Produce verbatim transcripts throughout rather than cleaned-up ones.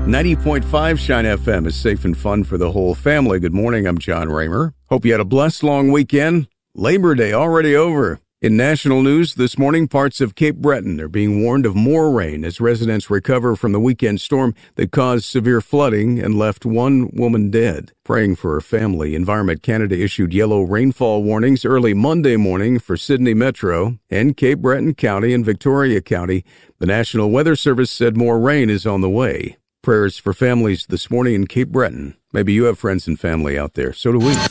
ninety point five Shine F M is safe and fun for the whole family. Good morning, I'm John Raymer. Hope you had a blessed long weekend. Labor Day already over. In national news this morning, parts of Cape Breton are being warned of more rain as residents recover from the weekend storm that caused severe flooding and left one woman dead. Praying for her family, Environment Canada issued yellow rainfall warnings early Monday morning for Sydney Metro and Cape Breton County and Victoria County. The National Weather Service said more rain is on the way. Prayers for families this morning in Cape Breton. Maybe you have friends and family out there. So do we.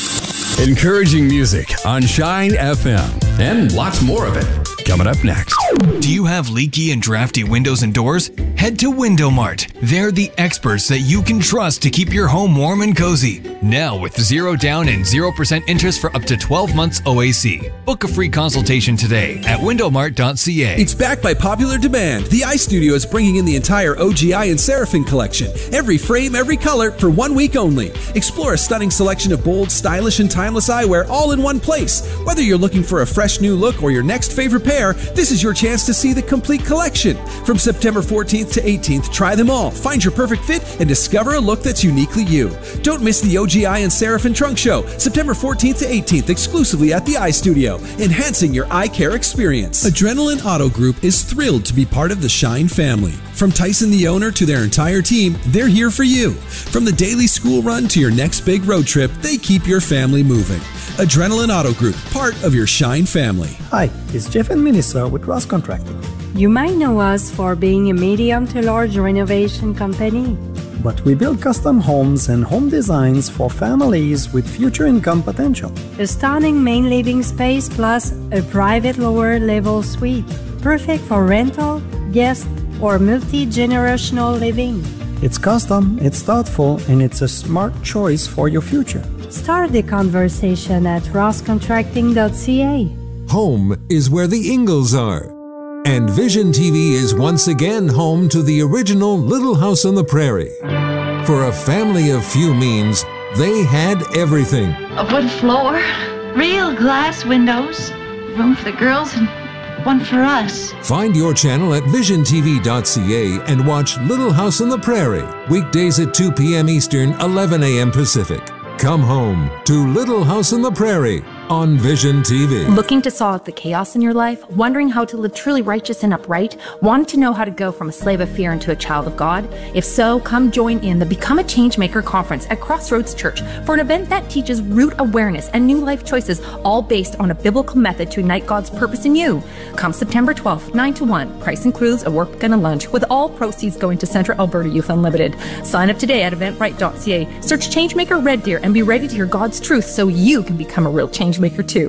Encouraging music on Shine F M. And lots more of it coming up next. Do you have leaky and drafty windows and doors? Head to Window Mart. They're the experts that you can trust to keep your home warm and cozy. Now with zero down and zero percent interest for up to twelve months O A C. Book a free consultation today at window mart dot c a. It's backed by popular demand. The iStudio is bringing in the entire O G I and Seraphim collection. Every frame, every color, for one week only. Explore a stunning selection of bold, stylish, and timeless eyewear all in one place. Whether you're looking for a fresh new look or your next favorite pair, this is your chance to see the complete collection. From September fourteenth to eighteenth, try them all, find your perfect fit, and discover a look that's uniquely you. Don't miss the O G I and Seraphim Trunk Show, September fourteenth to eighteenth, exclusively at the iStudio, enhancing your eye care experience. Adrenaline Auto Group is thrilled to be part of the Shine family. From Tyson the owner to their entire team, they're here for you. From the daily school run to your next big road trip, they keep your family moving. Adrenaline Auto Group, part of your Shine family. Hi, it's Jeff and Melissa with Ross Contracting. You might know us for being a medium to large renovation company. But we build custom homes and home designs for families with future income potential. A stunning main living space plus a private lower level suite. Perfect for rental, guest, or multi-generational living. It's custom, it's thoughtful, and it's a smart choice for your future. Start the conversation at ross contracting dot c a. Home is where the Ingalls are. And Vision T V is once again home to the original Little House on the Prairie. For a family of few means, they had everything. A wood floor, real glass windows, room for the girls and one for us. Find your channel at vision t v dot c a and watch Little House on the Prairie, weekdays at two p.m. Eastern, eleven a.m. Pacific. Come home to Little House on the Prairie on Vision T V. Looking to solve the chaos in your life? Wondering how to live truly righteous and upright? Wanting to know how to go from a slave of fear into a child of God? If so, come join in the Become a Changemaker Conference at Crossroads Church for an event that teaches root awareness and new life choices, all based on a biblical method to ignite God's purpose in you. Come September twelfth, nine to one. Price includes a work and a lunch, with all proceeds going to Central Alberta Youth Unlimited. Sign up today at eventbrite dot c a. Search Changemaker Red Deer and be ready to hear God's truth so you can become a real changemaker too.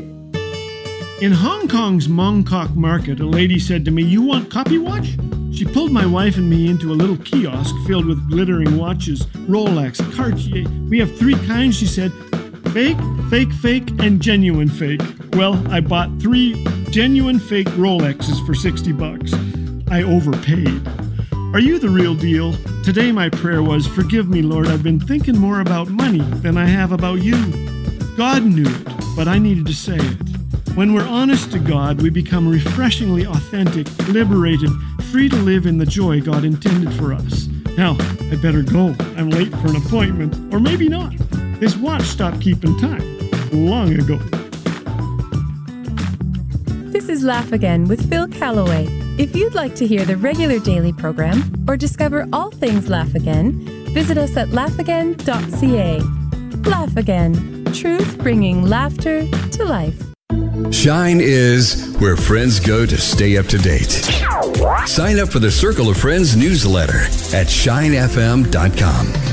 In Hong Kong's Mong Kok market, a lady said to me, "You want copy watch?" She pulled my wife and me into a little kiosk filled with glittering watches, Rolex, Cartier. We have three kinds, she said. Fake, fake, fake, and genuine fake. Well, I bought three genuine fake Rolexes for sixty bucks. I overpaid. Are you the real deal? Today my prayer was, "Forgive me, Lord, I've been thinking more about money than I have about you." God knew it, but I needed to say it. When we're honest to God, we become refreshingly authentic, liberated, free to live in the joy God intended for us. Now, I better go. I'm late for an appointment. Or maybe not. This watch stopped keeping time long ago. This is Laugh Again with Phil Callaway. If you'd like to hear the regular daily program or discover all things Laugh Again, visit us at laugh again dot c a. Laugh Again. Truth bringing laughter to life. Shine is where friends go to stay up to date. Sign up for the Circle of Friends newsletter at shine f m dot com.